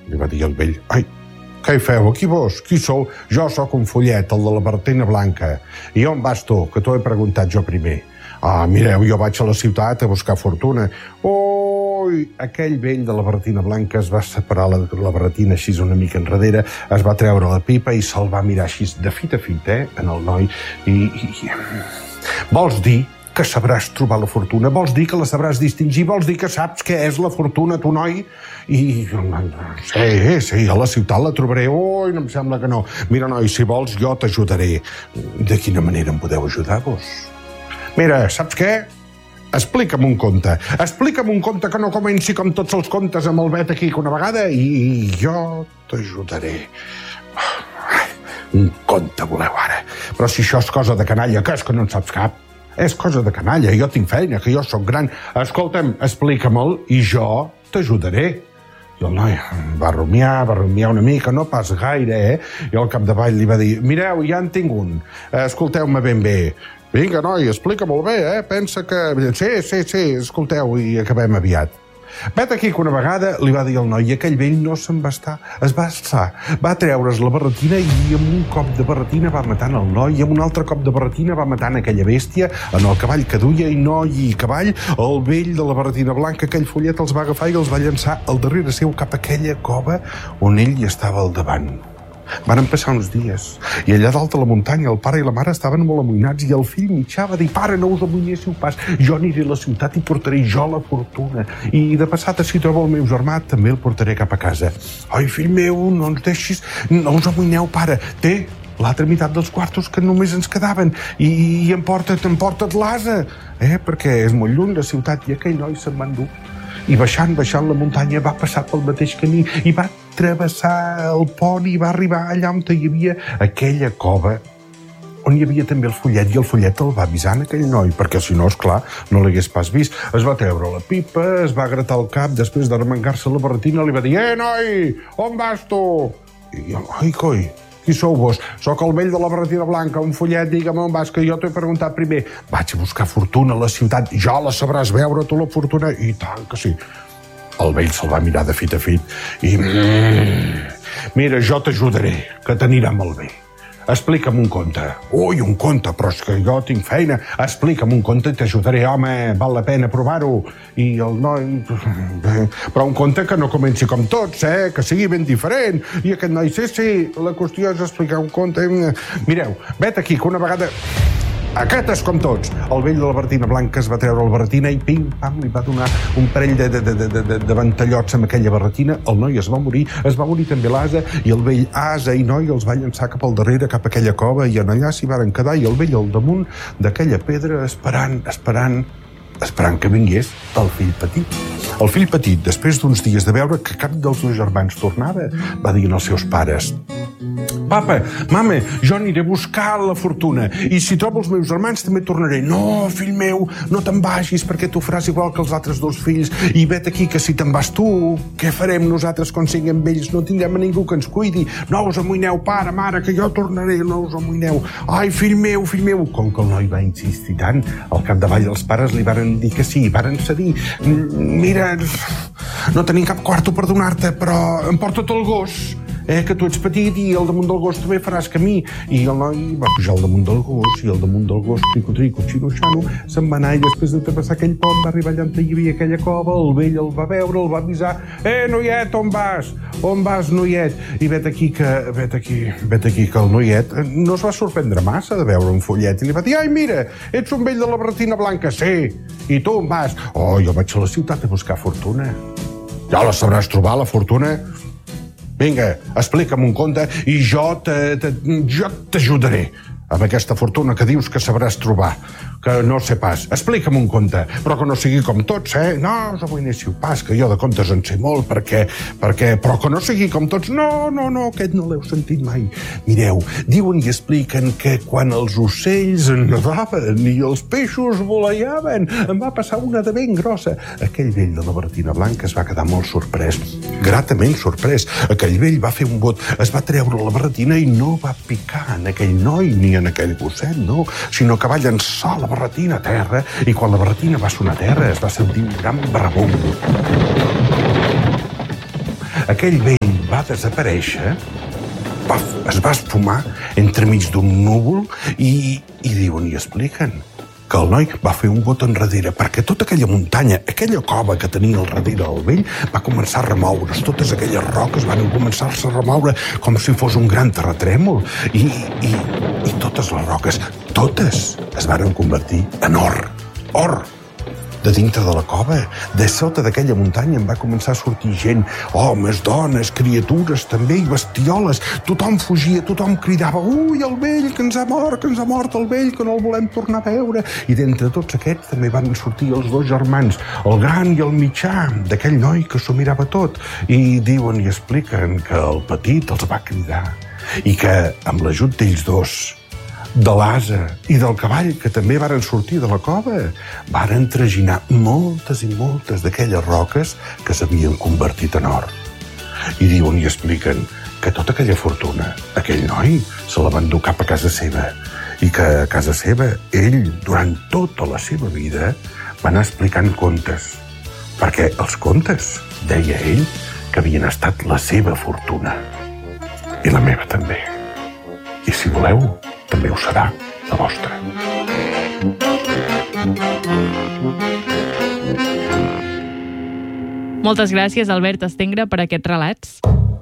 li va dir el vell. Ai, què hi feu aquí vos? Qui sou? Jo sóc un follet, el de la Bertina Blanca. I on vas tu? Que t'ho he preguntat jo primer. Ah, mireu, jo vaig a la ciutat a buscar fortuna. Ui, aquell vell de la Bertina Blanca es va separar la Bertina així una mica enrere, es va treure la pipa i se'l va mirar així de fit a fit, en el noi. Vols dir que sabràs trobar la fortuna? Vols dir que la sabràs distingir? Vols dir que saps què és la fortuna, tu, noi? Sí, a la ciutat la trobaré. Ui, no em sembla que no. Mira, noi, si vols, jo t'ajudaré. De quina manera em podeu ajudar, vos? Mira, saps què? Explica'm un conte. Explica'm un conte que no comenci com tots els contes amb el vet aquí una vegada i jo t'ajudaré. Un conte voleu ara. Però si això és cosa de canalla, que és que no en saps cap? És cosa de canalla, jo tinc feina, que jo sóc gran. Escolta'm, explica-me'l i jo t'ajudaré. I el noi va rumiar una mica, no pas gaire, I al capdavall li va dir, mireu, ja en tinc un. Escolteu-me ben bé. Vinga, noi, explica molt bé, Pensa que... Sí, escolteu, i acabem aviat. Vet aquí que una vegada li va dir el noi i aquell vell no se'n va estar, es va alçar, va treure's la barretina i amb un cop de barretina va matant el noi i amb un altre cop de barretina va matant aquella bèstia en el cavall que duia i noi i cavall, el vell de la barretina blanca, aquell follet els va agafar i els va llançar al darrere seu cap a aquella cova on ell hi estava al davant. Van passar uns dies i allà dalt a la muntanya el pare i la mare estaven molt amoïnats i el fill mitjà va dir, pare, no us amoïnéssiu pas, jo aniré a la ciutat i portaré jo la fortuna i de passada si trobo el meu germà també el portaré cap a casa. Ai, fill meu, no ens deixis, no us amoïneu, pare, té l'altra meitat dels quartos que només ens quedaven i emporta't l'ase, perquè és molt lluny la ciutat i aquell noi se'n va endur. I baixant la muntanya va passar pel mateix camí i va travessar el pont i va arribar allà on hi havia aquella cova on hi havia també el follet i el follet el va avisar en aquell noi perquè si no, esclar, no l'hagués pas vist. Es va treure la pipa, es va gratar el cap després d'arremangar-se la barretina li va dir, noi, on vas tu? I ai, coi, qui sou vos? Soc el vell de la barretina blanca, un follet, digue'm on vas, que jo t'he preguntat primer. Vaig a buscar fortuna a la ciutat, ja la sabràs veure, tu, la fortuna? I tant que sí. El vell se'l va mirar de fit a fit i... Mira, jo t'ajudaré, que t'anirà molt bé. Explica'm un conte. Ui, un conte, però és que jo tinc feina. Explica'm un conte i t'ajudaré, home, val la pena provar-ho. I el noi... Però un conte que no comenci com tots, que sigui ben diferent. I aquest noi, sí, la qüestió és explicar un conte. Mireu, vet aquí, que una vegada... Aquest és com tots. El vell de la barretina blanca es va treure la barretina i pim-pam li va donar un parell de ventallots amb aquella barretina. El noi es va morir també l'ase i el vell ase i noi els va llançar cap al darrere, cap a aquella cova i en allà s'hi varen quedar i el vell al damunt d'aquella pedra esperant que vingués el fill petit. El fill petit, després d'uns dies de veure que cap dels dos germans tornava, va dir als seus pares: Papa, mama, jo aniré a buscar la fortuna i si trobo els meus germans també tornaré. No, fill meu, no te'n vagis perquè tu faràs igual que els altres dos fills i vet aquí que si te'n vas tu, què farem nosaltres quan siguem vells? No tindrem a ningú que ens cuidi. No us amoïneu, pare, mare, que jo tornaré, no us amoïneu. Ai, fill meu. Com que el noi va insistir tant, al capdavall els pares li varen dir que sí, varen cedir. Mira, no tenim cap quarto per donar-te, però emporta't el gos. Que tu ets petit i al damunt del gos també faràs camí. I el noi va pujar al damunt del gos i al damunt del gos, trico-trico, xino-xano, se'n va anar i després de travessar aquell pont va arribar allà on hi havia aquella cova, el vell el va veure, el va avisar: noiet, on vas? On vas, noiet? I vet aquí que el noiet no es va sorprendre massa de veure un follet i li va dir: ai, mira, ets un vell de la barretina blanca. Sí, i tu on vas? Oh, jo vaig a la ciutat a buscar fortuna. Ja la sabràs trobar, la fortuna? Vinga, explica'm un conte i jo t'ajudaré amb aquesta fortuna que dius que sabràs trobar, que no sé pas. Explica'm un conte, però que no sigui com tots, No us amoïnéssiu pas, que jo de contes en sé molt, però que no sigui com tots. No, aquest no l'heu sentit mai. Mireu, diuen i expliquen que quan els ocells nadaven i els peixos voleiaven, em va passar una de ben grossa. Aquell vell de la barretina blanca es va quedar molt sorprès, gratament sorprès. Aquell vell va fer un bot, es va treure la barretina i no va picar en aquell noi ni en aquell gosset, no, sinó que va llançar la barretina a terra i quan la barretina va sonar a terra es va sentir un gran barbum. Aquell vell va desaparèixer, es va esfumar entremig d'un núvol i diuen i expliquen que el noi va fer un bot enrere perquè tota aquella muntanya, aquella cova que tenia al darrere del vell, va començar a remoure's. Totes aquelles roques van començar-se a remoure com si fos un gran terratrèmol i totes les roques, totes es varen convertir en or. Or! De dintre de la cova, de sota d'aquella muntanya en va començar a sortir gent, homes, dones, criatures també, i bestioles. Tothom fugia, tothom cridava, ui, el vell, que ens ha mort el vell, que no el volem tornar a veure. I d'entre tots aquests també van sortir els dos germans, el gran i el mitjà, d'aquell noi que s'ho mirava tot. I diuen i expliquen que el petit els va cridar i que amb l'ajut d'ells dos, de l'ase i del cavall, que també varen sortir de la cova, varen traginar moltes i moltes d'aquelles roques que s'havien convertit en or. I diuen i expliquen que tota aquella fortuna, aquell noi, se la va endur cap a casa seva i que a casa seva ell, durant tota la seva vida, va anar explicant contes, perquè els contes, deia ell, que havien estat la seva fortuna. I la meva també. I si voleu, també ho serà, la vostra. Moltes gràcies, Albert Estengre, per aquests relats.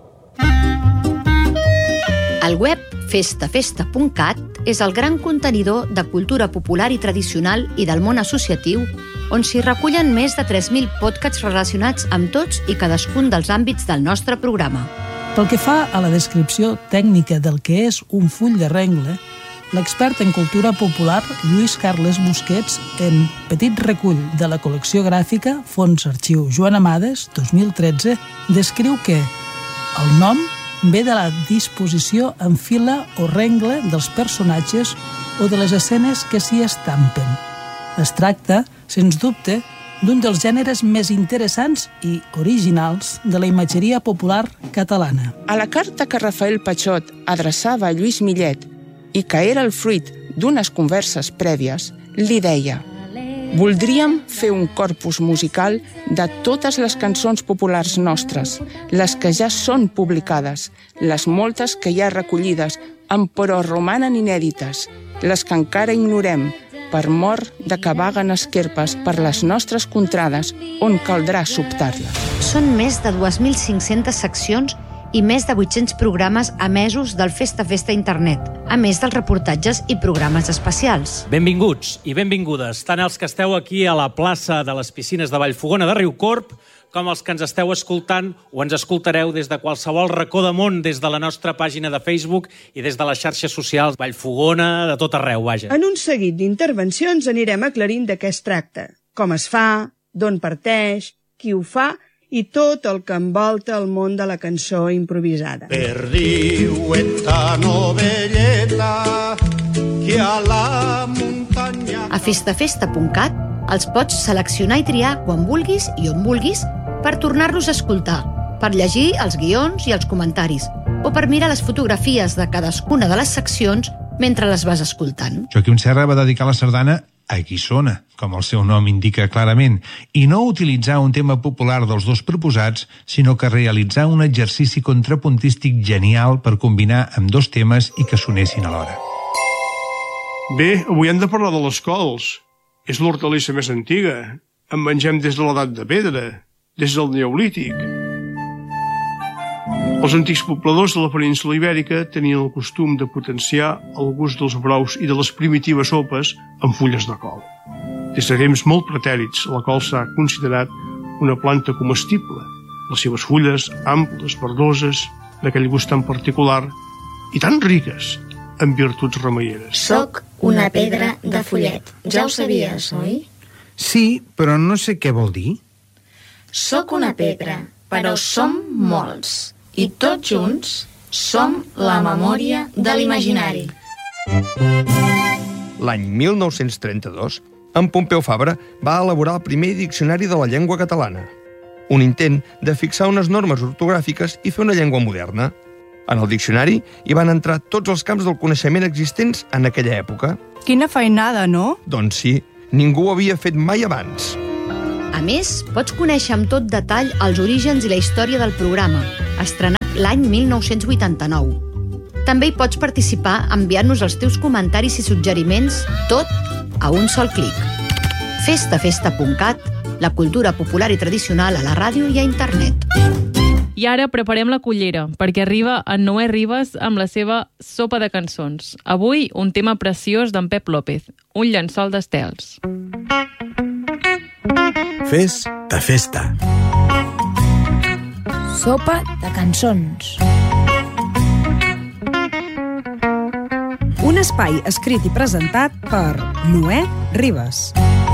El web festafesta.cat és el gran contenidor de cultura popular i tradicional i del món associatiu, on s'hi recullen més de 3.000 podcasts relacionats amb tots i cadascun dels àmbits del nostre programa. Pel que fa a la descripció tècnica del que és un full de rengle, l'expert en cultura popular Lluís Carles Busquets, en Petit recull de la col·lecció gràfica Fons Arxiu Joan Amades, 2013, descriu que el nom ve de la disposició en fila o rengle dels personatges o de les escenes que s'hi estampen. Es tracta, sens dubte, d'un dels gèneres més interessants i originals de la imatgeria popular catalana. A la carta que Rafael Pachot adreçava a Lluís Millet i que era el fruit d'unes converses prèvies, li deia: voldríem fer un corpus musical de totes les cançons populars nostres, les que ja són publicades, les moltes que hi ha recollides, però romanen inèdites, les que encara ignorem, per mor de que vaguen esquerpes per les nostres contrades on caldrà sobtar-les. Són més de 2.500 seccions i més de 800 programes emesos del Festa Internet, a més dels reportatges i programes especials. Benvinguts i benvingudes, tant els que esteu aquí a la plaça de les Piscines de Vallfogona de Riucorb, com els que ens esteu escoltant o ens escoltareu des de qualsevol racó de món, des de la nostra pàgina de Facebook i des de les xarxes socials Vallfogona, de tot arreu, vaja. En un seguit d'intervencions anirem aclarint de què es tracta, com es fa, d'on parteix, qui ho fa i tot el que envolta el món de la cançó improvisada. Perdiu esta novelleta que a la muntanya... A festafesta.cat els pots seleccionar i triar quan vulguis i on vulguis per tornar-los a escoltar, per llegir els guions i els comentaris, o per mirar les fotografies de cadascuna de les seccions mentre les vas escoltant. Joaquim Serra va dedicar la sardana a Guissona, com el seu nom indica clarament, i no utilitzar un tema popular dels dos proposats, sinó que realitzar un exercici contrapuntístic genial per combinar amb dos temes i que sonessin alhora. Bé, avui hem de parlar de les cols. És l'hortalissa més antiga. En mengem des de l'edat de pedra, des del Neolític. Els antics pobladors de la península Ibèrica tenien el costum de potenciar el gust dels brous i de les primitives sopes amb fulles de col. Des de temps molt pretèrits, la col s'ha considerat una planta comestible. Les seves fulles, amples, verdoses, d'aquell gust tan particular i tan riques en virtuts remeieres. Soc una pedra de follet. Ja ho sabies, oi? Sí, però no sé què vol dir. Soc una pedra, però som molts. I tots junts som la memòria de l'imaginari. L'any 1932, en Pompeu Fabra va elaborar el primer diccionari de la llengua catalana. Un intent de fixar unes normes ortogràfiques i fer una llengua moderna. En el diccionari hi van entrar tots els camps del coneixement existents en aquella època. Quina feinada, no? Doncs sí, ningú ho havia fet mai abans. A més, pots conèixer amb tot detall els orígens i la història del programa, estrenat l'any 1989. També hi pots participar enviant-nos els teus comentaris i suggeriments, tot a un sol clic. Festafesta.cat, la cultura popular i tradicional a la ràdio i a internet. I ara preparem la cullera, perquè arriba en Noé Ribas amb la seva sopa de cançons. Avui, un tema preciós d'en Pep López, un llençol d'estels. Fes de festa. Sopa de cançons. Un espai escrit i presentat per Noé Ribas.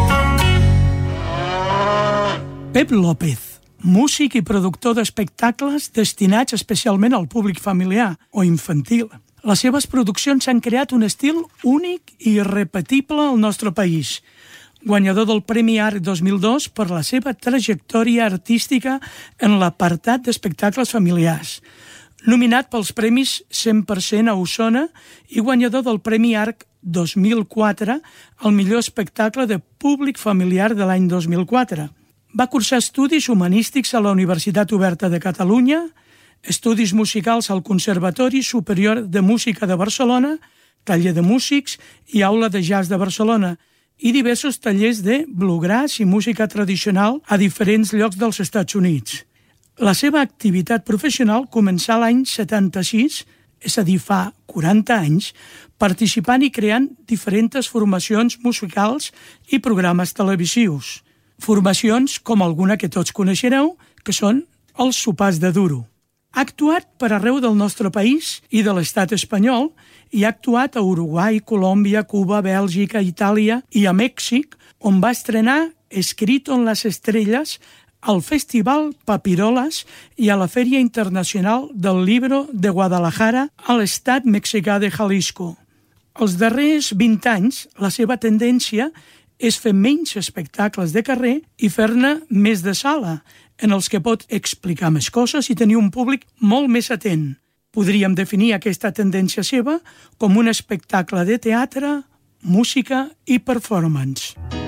Pep López, músic i productor d'espectacles destinats especialment al públic familiar o infantil. Les seves produccions han creat un estil únic i irrepetible al nostre país. Guanyador del Premi Arc 2002 per la seva trajectòria artística en l'apartat d'espectacles familiars. Nominat pels Premis 100% a Osona i guanyador del Premi Arc 2004 al millor espectacle de públic familiar de l'any 2004. Va cursar estudis humanístics a la Universitat Oberta de Catalunya, estudis musicals al Conservatori Superior de Música de Barcelona, taller de músics i aula de jazz de Barcelona, i diversos tallers de bluegrass i música tradicional a diferents llocs dels Estats Units. La seva activitat professional començà l'any 76, és a dir, fa 40 anys, participant i creant diferents formacions musicals i programes televisius. Formacions com alguna que tots coneixereu, que són els sopars de duro. Ha actuat per arreu del nostre país i de l'estat espanyol i ha actuat a Uruguai, Colòmbia, Cuba, Bèlgica, Itàlia i a Mèxic, on va estrenar Escrito en las Estrellas al Festival Papirolas i a la Fèria Internacional del Libro de Guadalajara a l'estat mexicà de Jalisco. Els darrers 20 anys, la seva tendència és fer menys espectacles de carrer i fer-ne més de sala, en els que pot explicar més coses i tenir un públic molt més atent. Podríem definir aquesta tendència seva com un espectacle de teatre, música i performance.